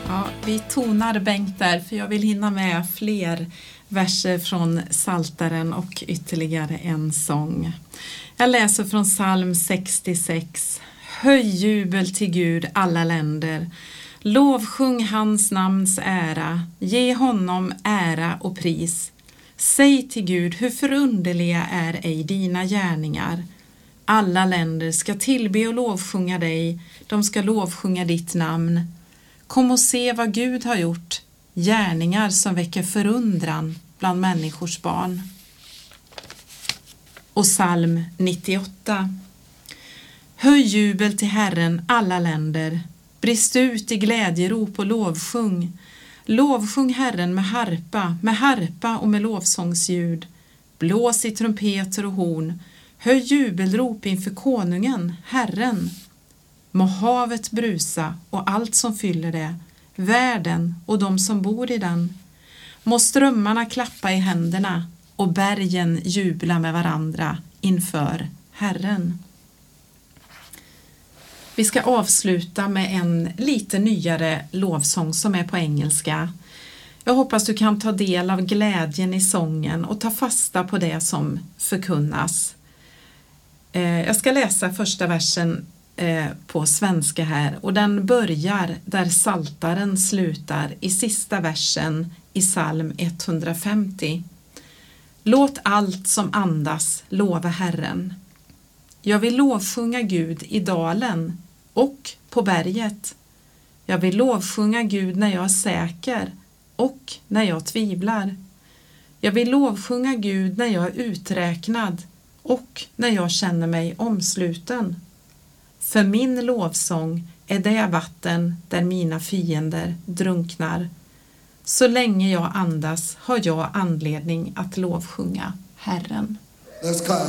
Ja, vi tonar Bengt där för jag vill hinna med fler verser från Psaltaren och ytterligare en sång. Jag läser från psalm 66. Höj jubel till Gud alla länder. Lovsjung hans namns ära. Ge honom ära och pris. Säg till Gud, hur förunderliga är ej dina gärningar. Alla länder ska tillbe och lovsjunga dig. De ska lovsjunga ditt namn. Kom och se vad Gud har gjort. Gärningar som väcker förundran bland människors barn. Och psalm 98. Höj jubel till Herren alla länder. Brist ut i glädjerop och lovsjung. Lovsjung Herren med harpa och med lovsångsljud. Blås i trumpeter och horn. Höj jubelrop inför konungen, Herren. Må havet brusa och allt som fyller det, världen och de som bor i den. Må strömmarna klappa i händerna och bergen jubla med varandra inför Herren. Vi ska avsluta med en lite nyare lovsång som är på engelska. Jag hoppas du kan ta del av glädjen i sången och ta fasta på det som förkunnas. Jag ska läsa första versen på svenska här och den börjar där Psaltaren slutar i sista versen i psalm 150. Låt allt som andas lova Herren. Jag vill lovsjunga Gud i dalen och på berget. Jag vill lovsjunga Gud när jag är säker och när jag tvivlar. Jag vill lovsjunga Gud när jag är uträknad och när jag känner mig omsluten. För min lovsång är det vatten där mina fiender drunknar. Så länge jag andas har jag anledning att lovsjunga Herren.